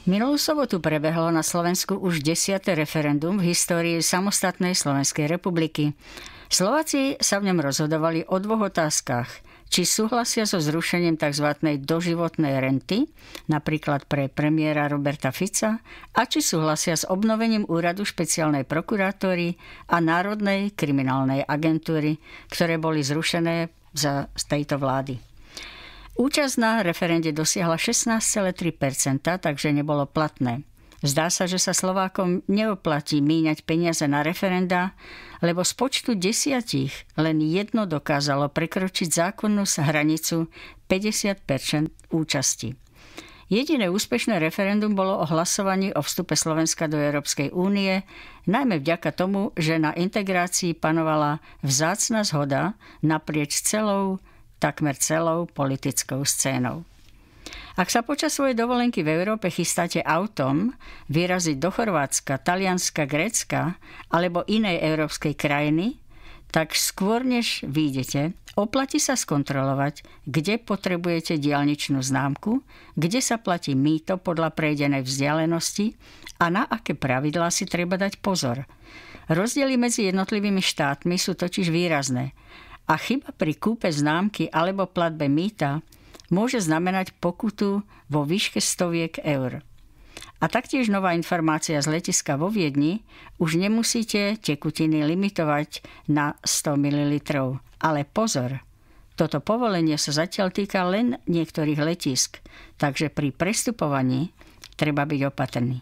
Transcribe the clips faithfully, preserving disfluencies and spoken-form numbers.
Minulú sobotu prebehlo na Slovensku už desiate referendum v histórii samostatnej Slovenskej republiky. Slováci sa v ňom rozhodovali o dvoch otázkach. Či súhlasia so zrušením tzv. Doživotnej renty, napríklad pre premiéra Roberta Fica, a či súhlasia s obnovením úradu špeciálnej prokuratúry a Národnej kriminálnej agentúry, ktoré boli zrušené za tejto vlády. Účasť na referende dosiahla šestnásť celá tri percenta, takže nebolo platné. Zdá sa, že sa Slovákom neoplatí míňať peniaze na referenda, lebo z počtu desiatich len jedno dokázalo prekročiť zákonnú hranicu päťdesiat percent účasti. Jediné úspešné referendum bolo o hlasovaní o vstupe Slovenska do Európskej únie, najmä vďaka tomu, že na integrácii panovala vzácna zhoda naprieč celou takmer celou politickou scénou. Ak sa počas svojej dovolenky v Európe chystáte autom vyraziť do Chorvátska, Talianska, Grécka alebo inej európskej krajiny, tak skôr než vyjdete, oplatí sa skontrolovať, kde potrebujete diaľničnú známku, kde sa platí mýto podľa prejdenej vzdialenosti a na aké pravidlá si treba dať pozor. Rozdiely medzi jednotlivými štátmi sú totiž výrazné. A chyba pri kúpe známky alebo platbe mýta môže znamenať pokutu vo výške stoviek eur. A taktiež nová informácia z letiska vo Viedni, už nemusíte tekutiny limitovať na sto mililitrov. Ale pozor, toto povolenie sa zatiaľ týka len niektorých letisk, takže pri prestupovaní treba byť opatrný.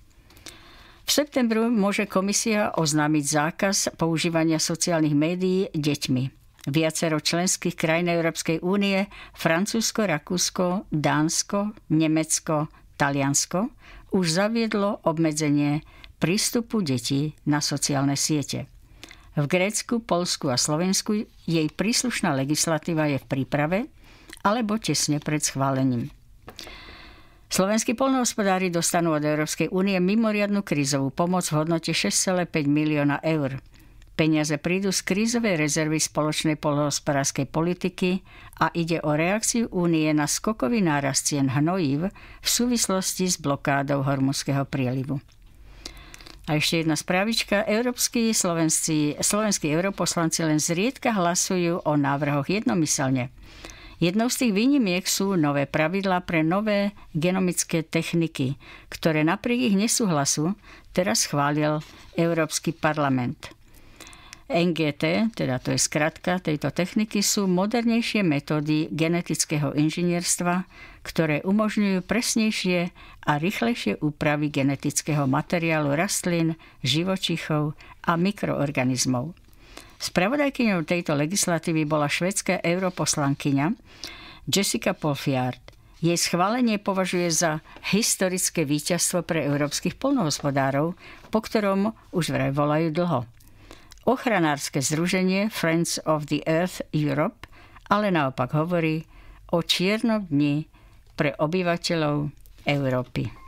V septembru môže komisia oznámiť zákaz používania sociálnych médií deťmi. Viacero členských krajín Európskej únie, Francúzsko, Rakúsko, Dánsko, Nemecko, Taliansko, už zaviedlo obmedzenie prístupu detí na sociálne siete. V Grécku, Poľsku a Slovensku jej príslušná legislatíva je v príprave alebo tesne pred schválením. Slovenskí poľnohospodári dostanú od Európskej únie mimoriadnu krízovú pomoc v hodnote šesť celá päť milióna eur. Peniaze prídu z krízovej rezervy spoločnej poľnohospodárskej politiky a ide o reakciu únie na skokový nárast cien hnojív v súvislosti s blokádou Hormuzského prielivu. A ešte jedna správička. Európski slovenskí, slovenskí europoslanci len zriedka hlasujú o návrhoch jednomyselne. Jednou z tých výnimiek sú nové pravidlá pre nové genomické techniky, ktoré napriek ich nesúhlasu teraz schválil Európsky parlament. en gé té, teda to je skratka tejto techniky, sú modernejšie metódy genetického inžinierstva, ktoré umožňujú presnejšie a rýchlejšie úpravy genetického materiálu rastlín, živočíchov a mikroorganizmov. Spravodajkyňou tejto legislatívy bola švédska europoslankyňa Jessica Polfjard. Jej schválenie považuje za historické víťazstvo pre európskych poľnohospodárov, po ktorom už vraj volajú dlho. Ochranárske združenie Friends of the Earth Europe ale naopak hovorí o čiernom dni pre obyvateľov Európy.